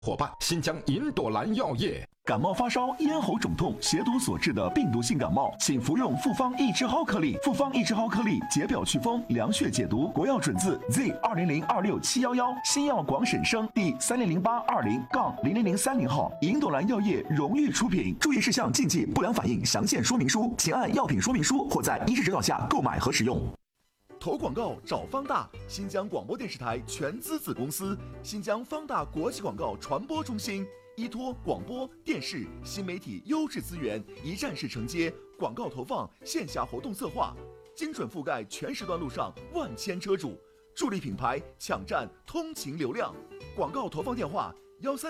伙伴新疆银朵兰药业。 感冒发烧、咽喉肿痛、血毒所致的病毒性感冒，请服用复方益智蒿颗粒。复方益智蒿颗粒解表祛风、凉血解毒，国药准字 Z20026711，新药广审生第300820-00030号，银朵兰药业荣誉出品。注意事项、禁忌、不良反应详见说明书，请按药品说明书或在医师指导下购买和使用。 投广告找方大，新疆广播电视台全资子公司，新疆方大国际广告传播中心，依托广播电视新媒体优质资源，一站式承接广告投放、线下活动策划，精准覆盖全时段路上万千车主，助力品牌抢占通勤流量。广告投放电话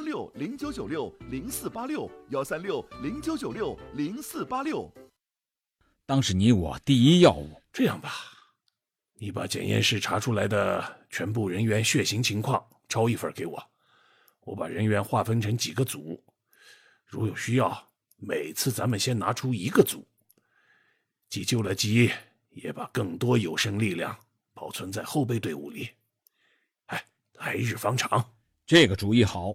13609960486，13609960486。 当是你我第一要务。 这样吧，你把检验室查出来的全部人员血型情况抄一份给我，我把人员划分成几个组，如有需要，每次咱们先拿出一个组，既救了急，也把更多有生力量保存在后备队伍里。来日方长。 这个主意好。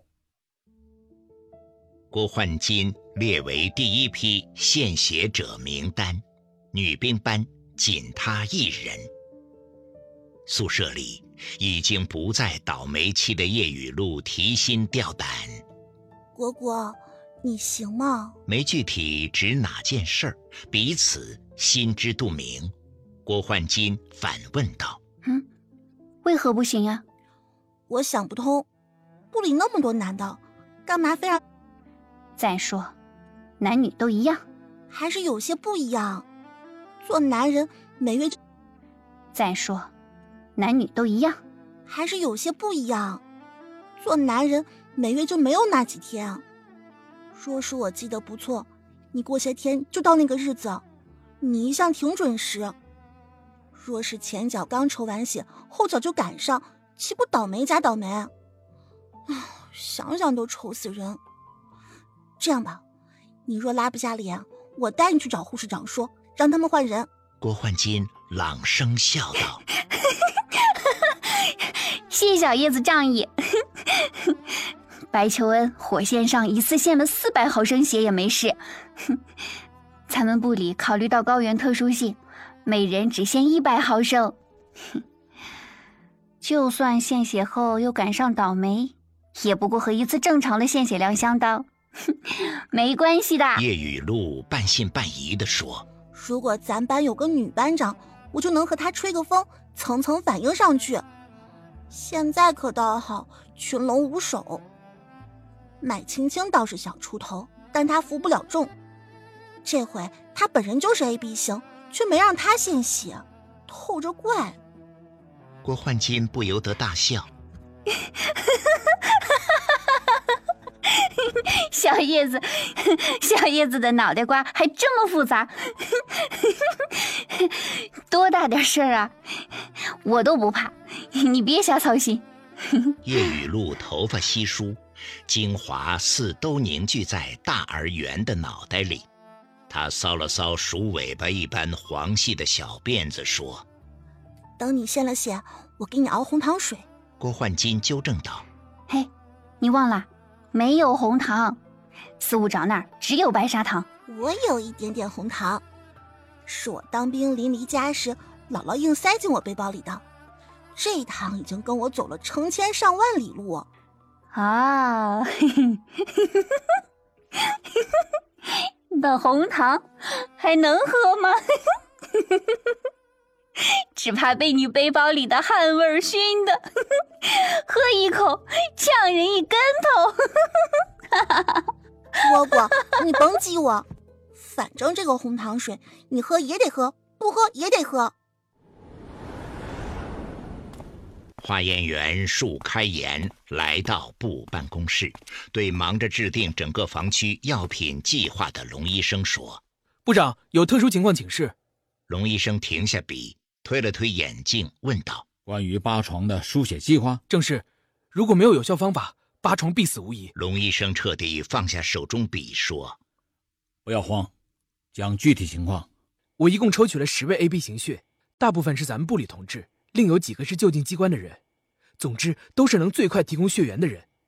郭焕金列为第一批献血者名单，女兵班仅他一人。宿舍里已经不再倒霉期的叶雨露提心吊胆。 果果，你行吗？ 没具体指哪件事儿，彼此心知肚明。郭焕金反问道： 为何不行呀？ 我想不通，部里那么多男的，干嘛非让…… 再说男女都一样， 还是有些不一样。做男人每月…… 再说男女都一样， 还是有些不一样。做男人每月就没有那几天。若是我记得不错，你过些天就到那个日子，你一向挺准时。若是前脚刚抽完血，后脚就赶上，岂不倒霉加倒霉？想想都愁死人。这样吧，你若拉不下脸，我带你去找护士长说，让他们换人。 郭焕金朗声笑道： 谢小叶子仗义。白求恩火线上一次献了400毫升血也没事。咱们部里考虑到高原特殊性，每人只献100毫升。就算献血后又赶上倒霉，也不过和一次正常的献血量相当。没关系的。 叶雨露半信半疑地说： 如果咱班有个女班长，我就能和她吹个风，层层反映上去。现在可倒好，群龙无首。麦青青倒是想出头，但她服不了众。这回她本人就是 AB 型，却没让她献血，透着怪。 郭焕金不由得大笑。 小叶子的脑袋瓜还这么复杂。多大点事儿啊，我都不怕，你别瞎操心。 叶雨露头发稀疏，精华似都凝聚在大而圆的脑袋里。她搔了搔鼠尾巴一般黄细的小辫子说： 等你献了血，我给你熬红糖水。 郭焕金纠正道： 嘿，你忘了没有红糖，司务长那儿只有白砂糖。 我有一点点红糖，是我当兵临离家时姥姥硬塞进我背包里的，这趟已经跟我走了成千上万里路啊。那红糖还能喝吗？只怕被你背包里的汗味熏的，喝一口呛人一跟头。 蝈蝈，你甭激我，反正这个红糖水你喝也得喝，不喝也得喝。 化验员恕开言来到部办公室，对忙着制定整个防区药品计划的龙医生说： 部长，有特殊情况请示。 龙医生停下笔，推了推眼镜，问道： 关于8床的输血计划？ 正是，如果没有有效方法，8床必死无疑。 龙医生彻底放下手中笔说： 不要慌，讲具体情况。 我一共抽取了10位 AB 型血，大部分是咱们部里同志，另有几个是就近机关的人，总之都是能最快提供血源的人。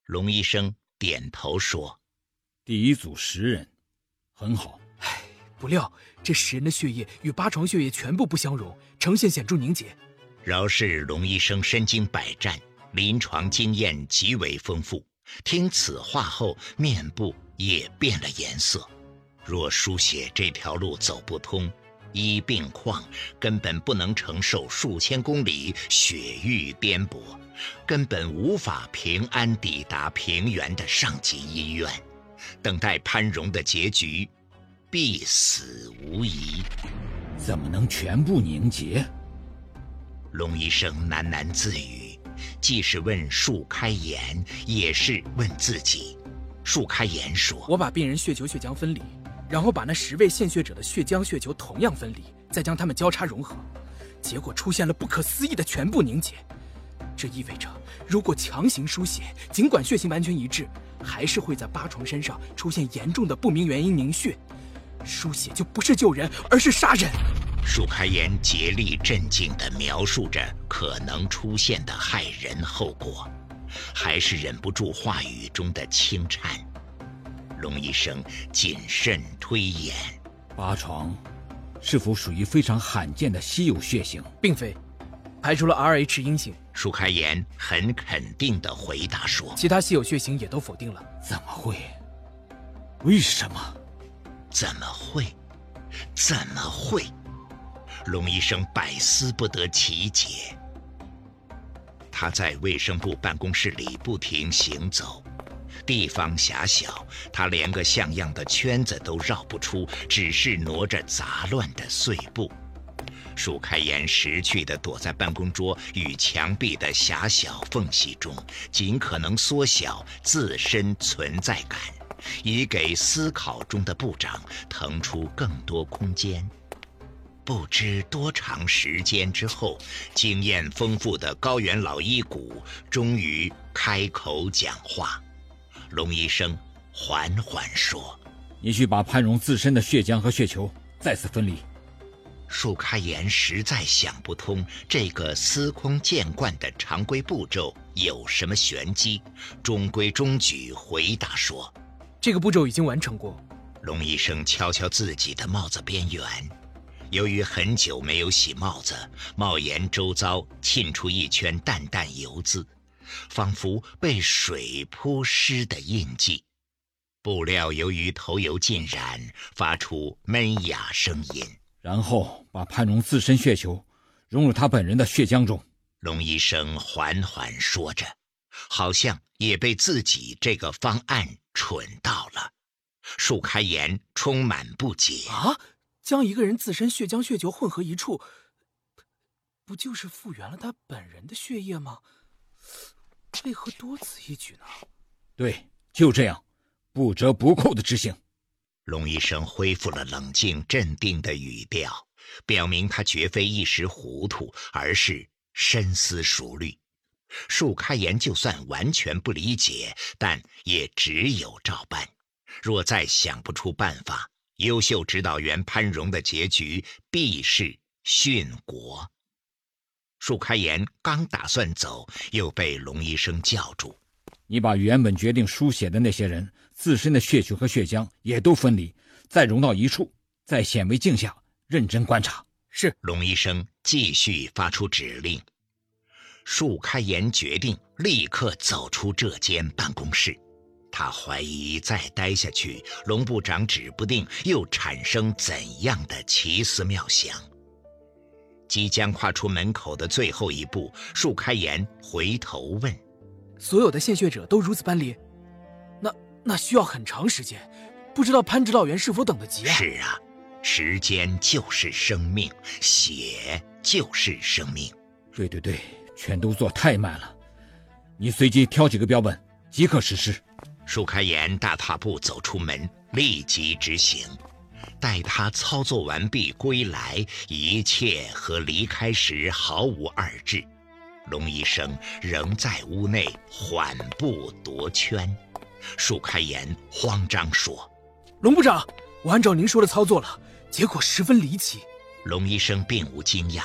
龙医生点头说：“ 第一组10人，很好。 唉，不料这10人的血液与八床血液全部不相容，呈现显著凝结。” 饶是龙医生身经百战，临床经验极为丰富，听此话后面部也变了颜色。若输血这条路走不通，医病况根本不能承受数千公里雪域颠簸，根本无法平安抵达平原的上级医院，等待潘荣的结局必死无疑。 怎么能全部凝结？ 龙医生喃喃自语，既是问舒开颜，也是问自己。舒开颜说：“ 我把病人血球血浆分离，然后把那10位献血者的血浆血球同样分离，再将它们交叉融合，结果出现了不可思议的全部凝结。这意味着，如果强行输血，尽管血型完全一致，还是会在八床身上出现严重的不明原因凝血。输血就不是救人，而是杀人。” 舒开颜竭力镇静地描述着可能出现的害人后果，还是忍不住话语中的轻颤。龙医生谨慎推演：“ 八床是否属于非常罕见的稀有血型？”“ 并非，排除了 Rh 阴性。” 舒开颜很肯定地回答说：“ 其他稀有血型也都否定了。”“ 怎么会？为什么？ 怎么会？怎么会？”龙医生百思不得其解。他在卫生部办公室里不停行走，地方狭小，他连个像样的圈子都绕不出，只是挪着杂乱的碎步。舒开颜识趣地躲在办公桌与墙壁的狭小缝隙中，尽可能缩小自身存在感，以给思考中的部长腾出更多空间。不知多长时间之后，经验丰富的高原老医骨终于开口讲话。龙医生缓缓说：“ 你去把潘荣自身的血浆和血球再次分离。” 舒开颜实在想不通这个司空见惯的常规步骤有什么玄机，中规中矩回答说：“ 这个步骤已经完成过。” 龙医生敲敲自己的帽子边缘，由于很久没有洗帽子，帽檐周遭沁出一圈淡淡油渍，仿佛被水铺湿的印记。布料由于头油浸染，发出闷哑声音。 然后把潘荣自身血球融入他本人的血浆中。 龙医生缓缓说着，好像也被自己这个方案蠢到了。舒开颜充满不解：“ 啊，将一个人自身血浆血球混合一处，不就是复原了他本人的血液吗？为何多此一举呢？”“ 对，就这样，不折不扣的执行。” 龙医生恢复了冷静镇定的语调，表明他绝非一时糊涂，而是深思熟虑。舒开颜就算完全不理解，但也只有照办。若再想不出办法，优秀指导员潘荣的结局必是殉国。舒开颜刚打算走，又被龙医生叫住：“ 你把原本决定输血的那些人自身的血球和血浆也都分离，再融到一处，在显微镜下认真观察。”“ 是。” 龙医生继续发出指令。舒开颜决定立刻走出这间办公室。他怀疑再待下去，龙部长指不定又产生怎样的奇思妙想。即将跨出门口的最后一步，舒开颜回头问：“ 所有的献血者都如此班列？那需要很长时间，不知道潘指导员是否等得及啊？”“ 是啊，时间就是生命，血就是生命。”“ 对，全都做太慢了。你随机挑几个标本，即刻实施。” 舒开颜大踏步走出门，立即执行。待他操作完毕归来，一切和离开时毫无二致。龙医生仍在屋内缓步踱圈。舒开颜慌张说：“ 龙部长，我按照您说的操作了，结果十分离奇。” 龙医生并无惊讶，